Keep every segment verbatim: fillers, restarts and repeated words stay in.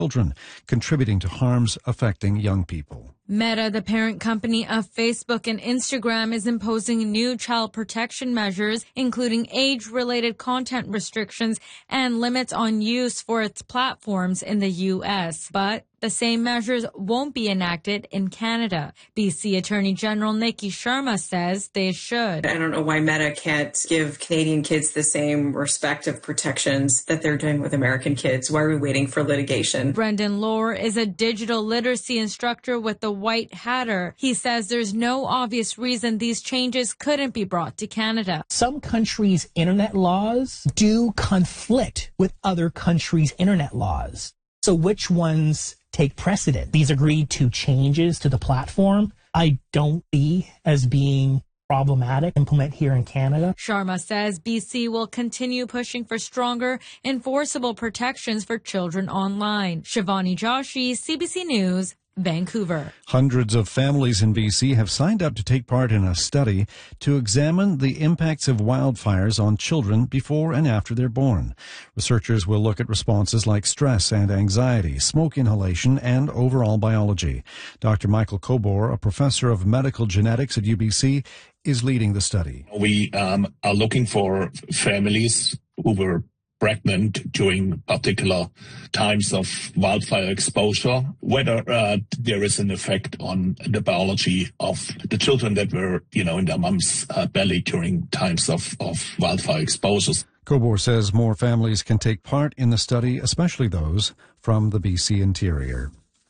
children, contributing to harms affecting young people. Meta, the parent company of Facebook and Instagram, is imposing new child protection measures, including age-related content restrictions and limits on use for its platforms in the U S. But the same measures won't be enacted in Canada. B C Attorney General Nikki Sharma says they should. I don't know why Meta can't give Canadian kids the same respective protections that they're doing with American kids. Why are we waiting for litigation? Brendan Lohr is a digital literacy instructor with the White Hatter. He says there's no obvious reason these changes couldn't be brought to Canada. Some countries' internet laws do conflict with other countries' internet laws. So which ones take precedent? These agreed to changes to the platform I don't see as being problematic implement here in Canada. Sharma says B C will continue pushing for stronger enforceable protections for children online. Shivani Joshi, C B C News, Vancouver. Hundreds of families in B C have signed up to take part in a study to examine the impacts of wildfires on children before and after they're born. Researchers will look at responses like stress and anxiety, smoke inhalation, and overall biology. Doctor Michael Kobor, a professor of medical genetics at U B C, is leading the study. We um, are looking for families who were pregnant during particular times of wildfire exposure, whether uh, there is an effect on the biology of the children that were, you know, in their mom's uh, belly during times of, of wildfire exposures. Kobor says more families can take part in the study, especially those from the B C interior.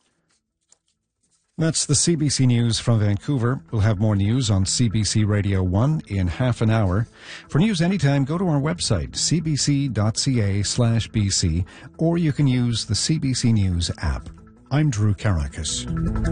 That's the C B C News from Vancouver. We'll have more news on C B C Radio one in half an hour. For news anytime, go to our website, c b c dot c a slash b c, or you can use the C B C News app. I'm Drew Karakis.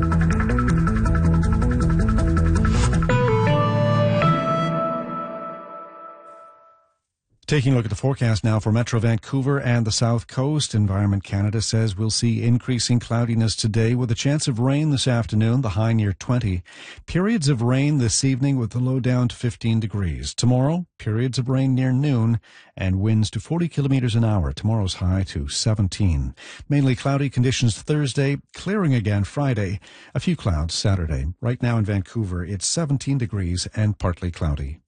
Taking a look at the forecast now for Metro Vancouver and the South Coast. Environment Canada says we'll see increasing cloudiness today with a chance of rain this afternoon, the high near twenty. Periods of rain this evening with the low down to fifteen degrees. Tomorrow, periods of rain near noon and winds to forty kilometers an hour. Tomorrow's high to seventeen. Mainly cloudy conditions Thursday, clearing again Friday. A few clouds Saturday. Right now in Vancouver, it's seventeen degrees and partly cloudy.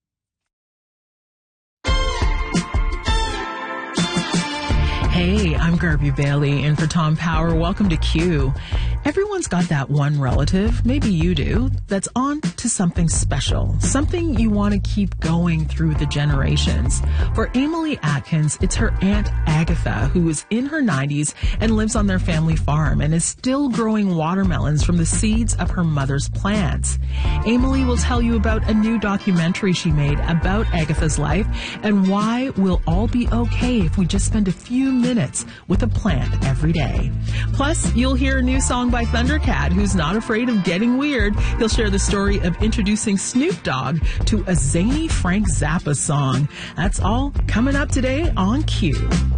Hey, I'm Garby Bailey, in for Tom Power. Welcome to Q. Everyone's got that one relative, maybe you do, that's on to something special, something you want to keep going through the generations. For Emily Atkins, it's her Aunt Agatha, who is in her nineties and lives on their family farm and is still growing watermelons from the seeds of her mother's plants. Emily will tell you about a new documentary she made about Agatha's life and why we'll all be okay if we just spend a few minutes with a plant every day. Plus, you'll hear a new song by Thundercat, who's not afraid of getting weird. He'll share the story of introducing Snoop Dogg to a zany Frank Zappa song. That's all coming up today on Q.